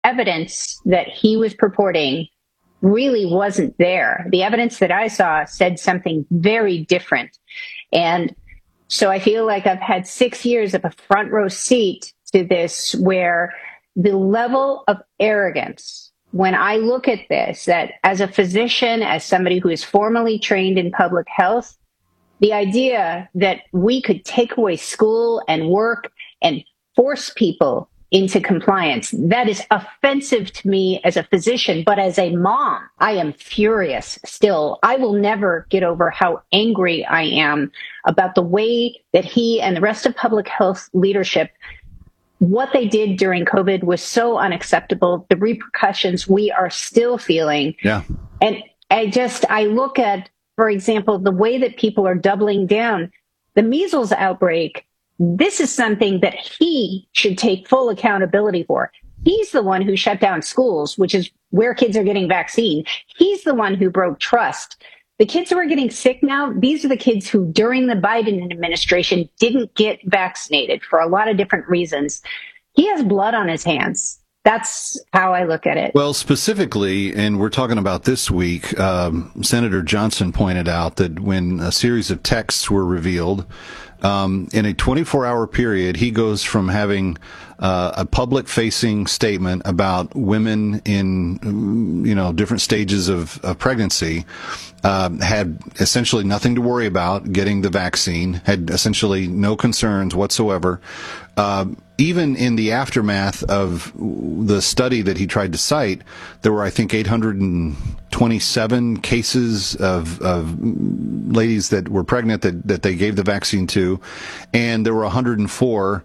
evidence that he was purporting really wasn't there. The evidence that I saw said something very different. And so I feel like I've had 6 years of a front row seat to this, where the level of arrogance, when I look at this, that as a physician, as somebody who is formally trained in public health, the idea that we could take away school and work and force people into compliance, that is offensive to me as a physician. But as a mom, I am furious still. I will never get over how angry I am about the way that he and the rest of public health leadership, what they did during COVID was so unacceptable. The repercussions we are still feeling. Yeah. And I look at, for example, the way that people are doubling down. The measles outbreak, this is something that he should take full accountability for. He's the one who shut down schools, which is where kids are getting vaccine. He's the one who broke trust. The kids who are getting sick now, these are the kids who during the Biden administration didn't get vaccinated for a lot of different reasons. He has blood on his hands. That's how I look at it. Well, specifically, and we're talking about this week, Senator Johnson pointed out that when a series of texts were revealed, in a 24-hour period, he goes from having a public-facing statement about women in, different stages of pregnancy, had essentially nothing to worry about getting the vaccine, had essentially no concerns whatsoever. Even in the aftermath of the study that he tried to cite, there were, I think, 827 cases of ladies that were pregnant that they gave the vaccine to, and there were 104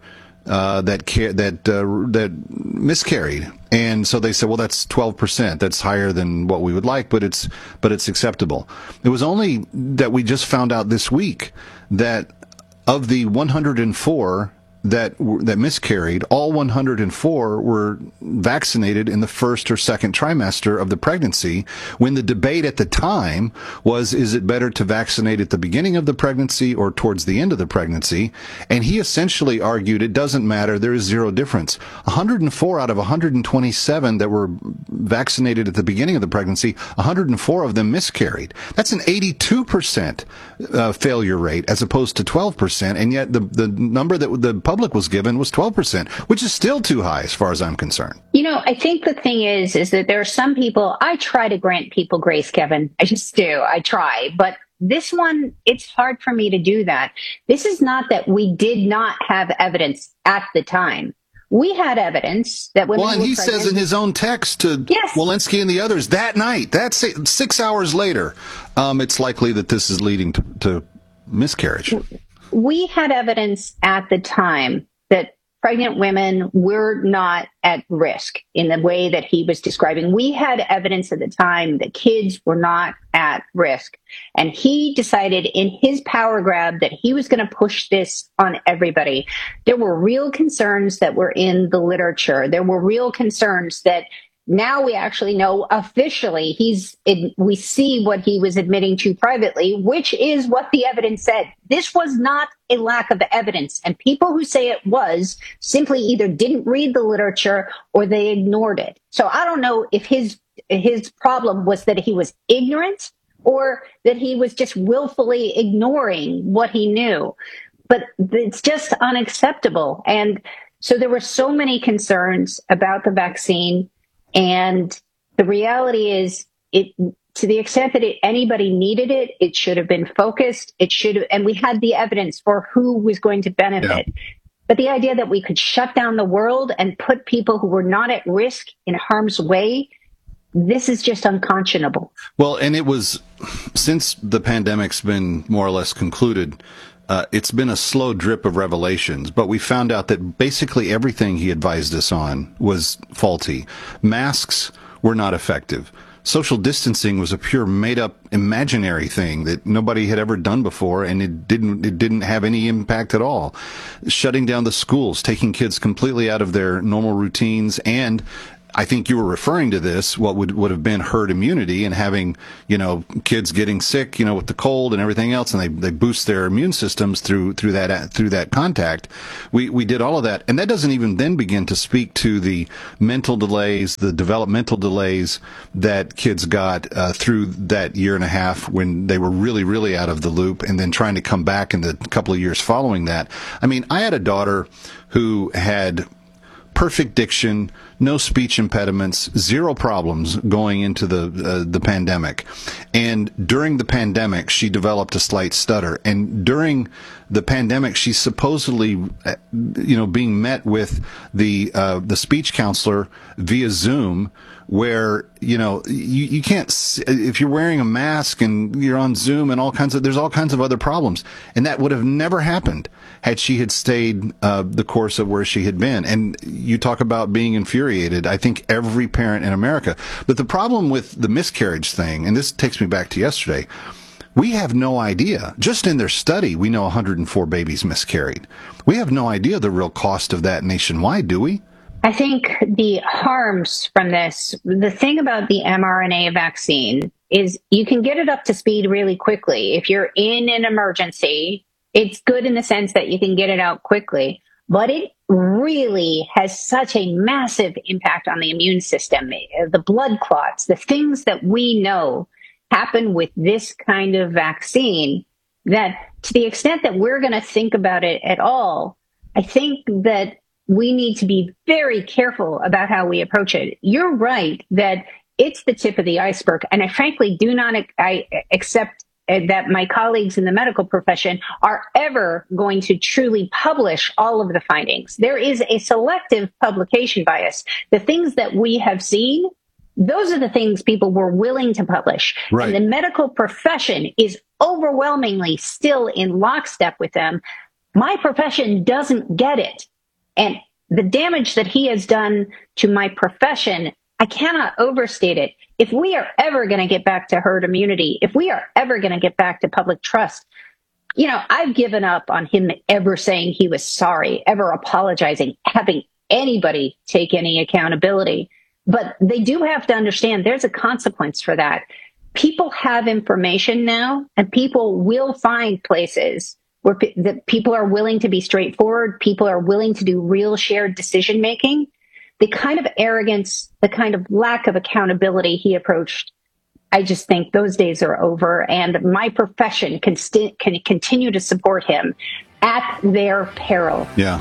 that miscarried. And so they said, well, that's 12%. That's higher than what we would like, but it's acceptable. It was only that we just found out this week that of the 104 that miscarried, all 104 were vaccinated in the first or second trimester of the pregnancy, when the debate at the time was, is it better to vaccinate at the beginning of the pregnancy or towards the end of the pregnancy? And he essentially argued it doesn't matter, there is zero difference. 104 out of 127 that were vaccinated at the beginning of the pregnancy, 104 of them miscarried. That's an 82% failure rate as opposed to 12%, and yet the number that the public was given was 12%, which is still too high as far as I'm concerned. I think the thing is that there are some people, I try to grant people grace, Kevin. I just do. I try. But this one, it's hard for me to do that. This is not that we did not have evidence at the time. We had evidence that women. Well, and he pregnant, says in his own text to Walensky and the others that night, that's 6 hours later, it's likely that this is leading to miscarriage. We had evidence at the time that pregnant women were not at risk in the way that he was describing. We had evidence at the time that kids were not at risk. And he decided in his power grab that he was going to push this on everybody. There were real concerns that were in the literature. There were real concerns that now we actually know officially we see what he was admitting to privately, which is what the evidence said. This was not a lack of evidence. And people who say it was simply either didn't read the literature or they ignored it. So I don't know if his problem was that he was ignorant or that he was just willfully ignoring what he knew. But it's just unacceptable. And so there were so many concerns about the vaccine. And the reality is, to the extent that anybody needed it, it should have been focused. And we had the evidence for who was going to benefit. Yeah. But the idea that we could shut down the world and put people who were not at risk in harm's way, this is just unconscionable. Well, and it was, since the pandemic's been more or less concluded, it's been a slow drip of revelations, but we found out that basically everything he advised us on was faulty. Masks were not effective. Social distancing was a pure made-up imaginary thing that nobody had ever done before, and it didn't have any impact at all. Shutting down the schools, taking kids completely out of their normal routines, and I think you were referring to this, what would have been herd immunity and having, kids getting sick, with the cold and everything else, and they boost their immune systems through that contact. We did all of that, and that doesn't even then begin to speak to the mental delays, the developmental delays that kids got through that year and a half when they were really, really out of the loop, and then trying to come back in the couple of years following that. I mean, I had a daughter who had perfect diction, no speech impediments, zero problems going into the pandemic. And during the pandemic, she developed a slight stutter. And during the pandemic, she's supposedly, being met with the speech counselor via Zoom, where, you can't, if you're wearing a mask and you're on Zoom and there's all kinds of other problems. And that would have never happened had she had stayed the course of where she had been. And you talk about being infuriated. I think every parent in America. But the problem with the miscarriage thing, and this takes me back to yesterday, we have no idea. Just in their study, we know 104 babies miscarried. We have no idea the real cost of that nationwide, do we? I think the harms from this, the thing about the mRNA vaccine is you can get it up to speed really quickly. If you're in an emergency, it's good in the sense that you can get it out quickly, but it really has such a massive impact on the immune system. The blood clots, the things that we know happen with this kind of vaccine, that to the extent that we're going to think about it at all, I think that we need to be very careful about how we approach it. You're right that it's the tip of the iceberg. And I frankly do not accept that my colleagues in the medical profession are ever going to truly publish all of the findings. There is a selective publication bias. The things that we have seen, those are the things people were willing to publish. Right. And the medical profession is overwhelmingly still in lockstep with them. My profession doesn't get it. And the damage that he has done to my profession, I cannot overstate it. If we are ever going to get back to herd immunity, if we are ever going to get back to public trust, I've given up on him ever saying he was sorry, ever apologizing, having anybody take any accountability. But they do have to understand there's a consequence for that. People have information now, and people will find places where people are willing to be straightforward, people are willing to do real shared decision making. The kind of arrogance, the kind of lack of accountability he approached, I just think those days are over, and my profession can continue to support him at their peril. Yeah.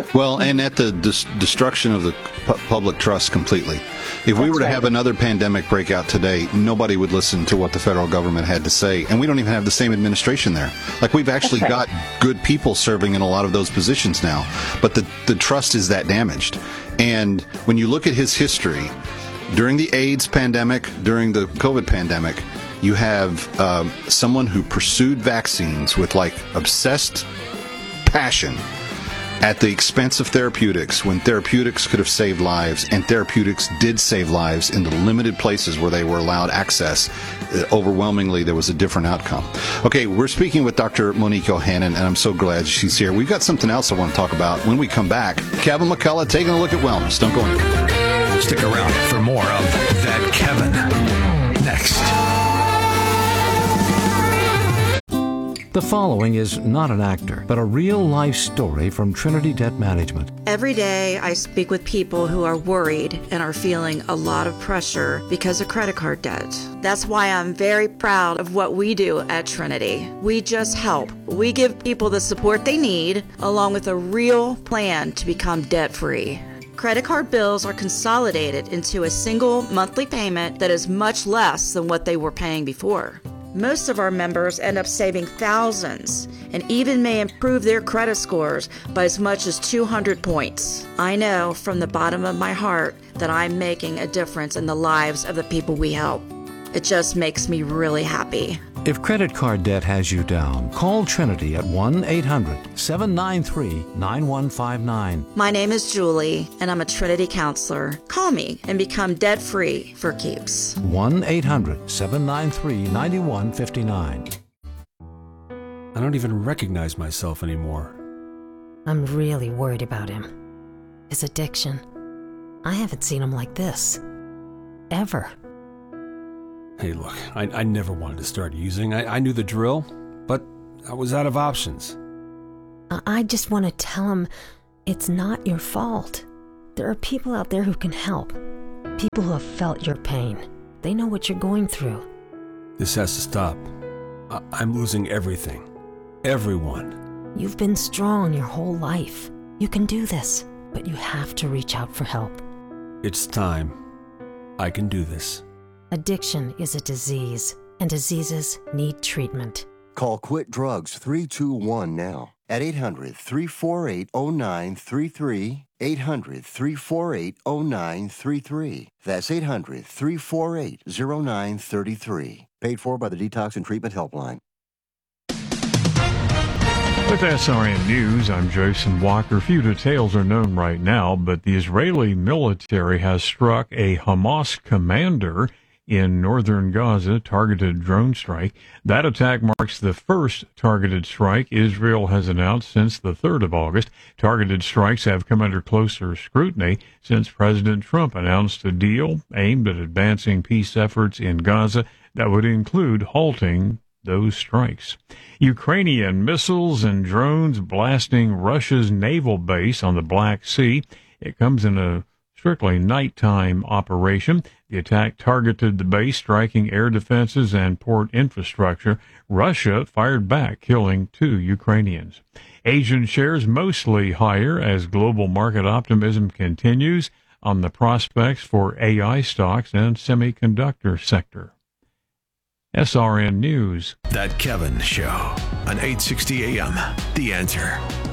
And at the destruction of the public trust completely. If we were to have another pandemic break out today, nobody would listen to what the federal government had to say. And we don't even have the same administration there. Like, we've actually got good people serving in a lot of those positions now. But the trust is that damaged. And when you look at his history, during the AIDS pandemic, during the COVID pandemic, you have someone who pursued vaccines with obsessed passion at the expense of therapeutics, when therapeutics could have saved lives, and therapeutics did save lives in the limited places where they were allowed access. Overwhelmingly, there was a different outcome. Okay, we're speaking with Dr. Monique Ohanan, and I'm so glad she's here. We've got something else I want to talk about when we come back. Kevin McCullough taking a look at wellness. Don't go anywhere. Stick around for more of That Kevin next. The following is not an actor, but a real-life story from Trinity Debt Management. Every day, I speak with people who are worried and are feeling a lot of pressure because of credit card debt. That's why I'm very proud of what we do at Trinity. We just help. We give people the support they need, along with a real plan to become debt-free. Credit card bills are consolidated into a single monthly payment that is much less than what they were paying before. Most of our members end up saving thousands and even may improve their credit scores by as much as 200 points. I know from the bottom of my heart that I'm making a difference in the lives of the people we help. It just makes me really happy. If credit card debt has you down, call Trinity at 1-800-793-9159. My name is Julie, and I'm a Trinity counselor. Call me and become debt-free for keeps. 1-800-793-9159. I don't even recognize myself anymore. I'm really worried about him. His addiction. I haven't seen him like this. Ever. Hey, look, I never wanted to start using. I knew the drill, but I was out of options. I just want to tell him it's not your fault. There are people out there who can help. People who have felt your pain. They know what you're going through. This has to stop. I'm losing everything. Everyone. You've been strong your whole life. You can do this, but you have to reach out for help. It's time. I can do this. Addiction is a disease, and diseases need treatment. Call Quit Drugs 321 now at 800-348-0933, 800-348-0933. That's 800-348-0933. Paid for by the Detox and Treatment Helpline. With SRN News, I'm Jason Walker. Few details are known right now, but the Israeli military has struck a Hamas commander in northern Gaza, targeted drone strike. That attack marks the first targeted strike Israel has announced since the 3rd of August. Targeted strikes have come under closer scrutiny since President Trump announced a deal aimed at advancing peace efforts in Gaza that would include halting those strikes. Ukrainian missiles and drones blasting Russia's naval base on the Black Sea. It comes in a strictly nighttime operation. The attack targeted the base, striking air defenses and port infrastructure. Russia fired back, killing 2 Ukrainians. Asian shares mostly higher as global market optimism continues on the prospects for AI stocks and semiconductor sector. SRN News. That Kevin Show on 860 AM. The Answer.